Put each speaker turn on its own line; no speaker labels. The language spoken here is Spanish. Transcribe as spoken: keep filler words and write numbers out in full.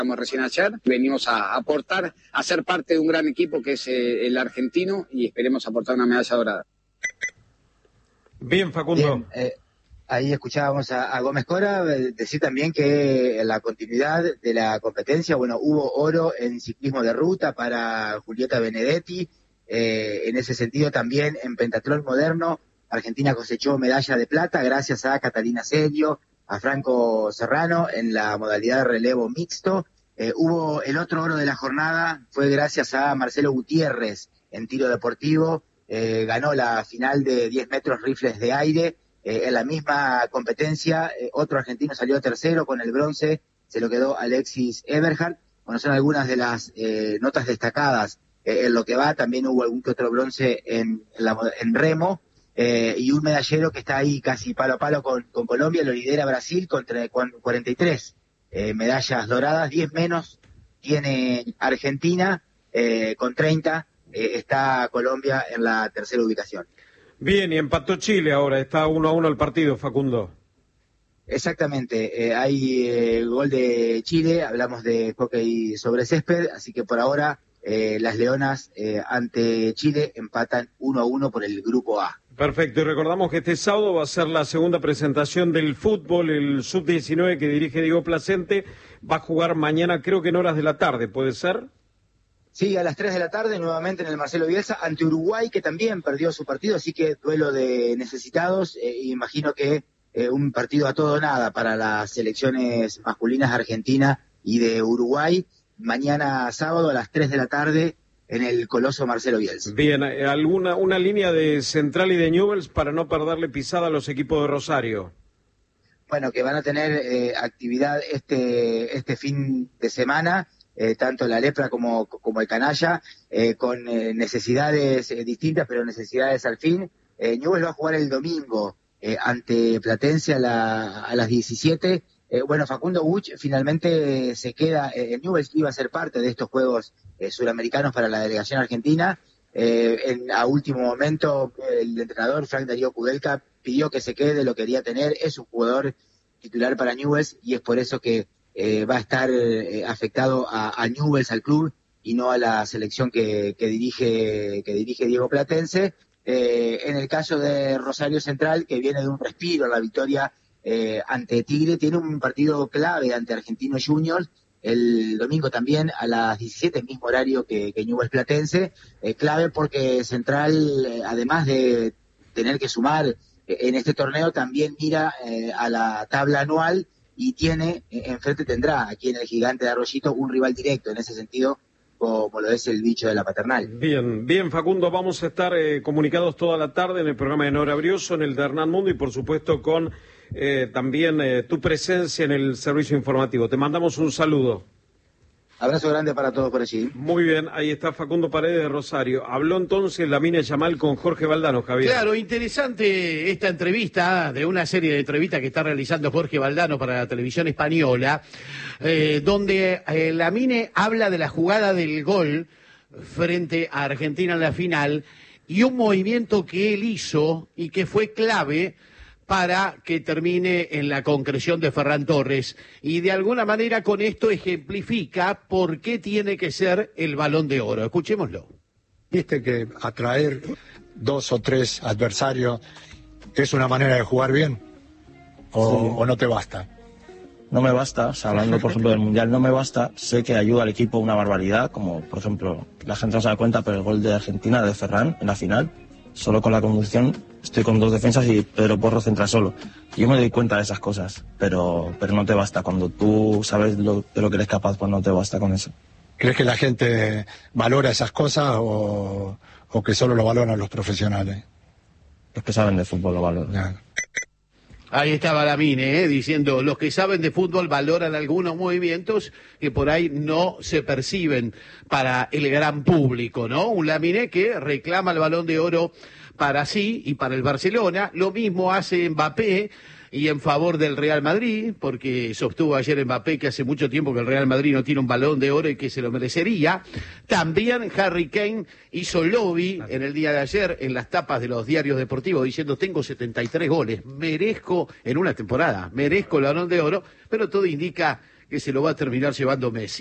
Estamos recién ayer, venimos a aportar, a ser parte de un gran equipo que es eh, el argentino y esperemos aportar una medalla dorada.
Bien, Facundo.
Bien, eh, ahí escuchábamos a, a Gómez Cora decir también que en la continuidad de la competencia, bueno, hubo oro en ciclismo de ruta para Julieta Benedetti, eh, en ese sentido también en pentatlón moderno, Argentina cosechó medalla de plata gracias a Catalina Serio, a Franco Serrano en la modalidad de relevo mixto. Eh, hubo el otro oro de la jornada, fue gracias a Marcelo Gutiérrez en tiro deportivo, eh, ganó la final de diez metros rifles de aire. Eh, en la misma competencia, eh, otro argentino salió tercero con el bronce, se lo quedó Alexis Eberhard. Bueno, son algunas de las eh, notas destacadas eh, en lo que va. También hubo algún que otro bronce en, en, la, en remo. Eh, y un medallero que está ahí casi palo a palo con, con Colombia, lo lidera Brasil con, con cuarenta y tres eh, medallas doradas, diez menos tiene Argentina, eh, con treinta eh, está Colombia en la tercera ubicación.
Bien, y empató Chile ahora, está uno a uno el partido, Facundo.
Exactamente, eh, hay eh, gol de Chile, hablamos de hockey sobre césped, así que por ahora eh, las Leonas eh, ante Chile empatan uno a uno por el grupo A.
Perfecto, y recordamos que este sábado va a ser la segunda presentación del fútbol, el sub diecinueve que dirige Diego Placente, va a jugar mañana creo que en horas de la tarde, ¿puede ser?
Sí, a las tres de la tarde nuevamente en el Marcelo Bielsa ante Uruguay, que también perdió su partido, así que duelo de necesitados, eh, imagino que eh, un partido a todo o nada para las selecciones masculinas Argentina y de Uruguay, mañana sábado a las tres de la tarde en el Coloso Marcelo Bielsa.
Bien, ¿alguna una línea de Central y de Newell's para no perderle pisada a los equipos de Rosario?
Bueno, que van a tener eh, actividad este este fin de semana, eh, tanto la Lepra como, como el Canalla, eh, con eh, necesidades eh, distintas, pero necesidades al fin. Eh, Newell's va a jugar el domingo eh, ante Platense a, la, a las diecisiete. Eh, bueno, Facundo Buch finalmente eh, se queda, eh, Newell's iba a ser parte de estos Juegos eh, Suramericanos para la delegación argentina. Eh, en, a último momento, el entrenador Frank Darío Kudelka pidió que se quede, lo quería tener, es un jugador titular para Newell's y es por eso que eh, va a estar eh, afectado a, a Newell's, al club, y no a la selección que, que dirige que dirige Diego Platense. Eh, en el caso de Rosario Central, que viene de un respiro, la victoria Eh, ante Tigre, tiene un partido clave ante Argentino Juniors el domingo también a las diecisiete, mismo horario que, que Newell's Platense, eh, clave porque Central, eh, además de tener que sumar eh, en este torneo, también mira eh, a la tabla anual y tiene, eh, enfrente tendrá aquí en el Gigante de Arroyito un rival directo en ese sentido, como lo es el bicho de la Paternal.
Bien, bien, Facundo, vamos a estar eh, comunicados toda la tarde en el programa de Nora Brioso, en el de Hernán Mundo y por supuesto con eh, también eh, tu presencia en el servicio informativo. Te mandamos un saludo.
Abrazo grande para todos por allí.
Muy bien, ahí está Facundo Paredes de Rosario. Habló entonces Lamine Yamal con Jorge Valdano, Javier.
Claro, interesante esta entrevista, de una serie de entrevistas que está realizando Jorge Valdano para la televisión española, eh, donde eh, Lamine habla de la jugada del gol frente a Argentina en la final y un movimiento que él hizo y que fue clave para que termine en la concreción de Ferran Torres. Y de alguna manera con esto ejemplifica por qué tiene que ser el Balón de Oro. Escuchémoslo.
Viste que atraer dos o tres adversarios es una manera de jugar bien, o, sí. o no te basta.
No me basta, o sea, hablando por ejemplo del Mundial, no me basta, sé que ayuda al equipo una barbaridad, como por ejemplo, la gente no se da cuenta, pero el gol de Argentina, de Ferran, en la final, solo con la conducción, estoy con dos defensas y Pedro Porro centra solo. Yo me doy cuenta de esas cosas, pero, pero no te basta. Cuando tú sabes lo, de lo que eres capaz, pues no te basta con eso.
¿Crees que la gente valora esas cosas o, o que solo lo valoran los profesionales?
Los que saben de fútbol lo valoran.
Ya.
Ahí estaba Lamine, ¿eh? diciendo, los que saben de fútbol valoran algunos movimientos que por ahí no se perciben para el gran público, ¿no? Un Lamine que reclama el Balón de Oro para sí y para el Barcelona. Lo mismo hace Mbappé y en favor del Real Madrid, porque sostuvo ayer Mbappé que hace mucho tiempo que el Real Madrid no tiene un Balón de Oro y que se lo merecería. También Harry Kane hizo lobby en el día de ayer en las tapas de los diarios deportivos diciendo tengo setenta y tres goles, merezco en una temporada, merezco el Balón de Oro, pero todo indica que se lo va a terminar llevando Messi.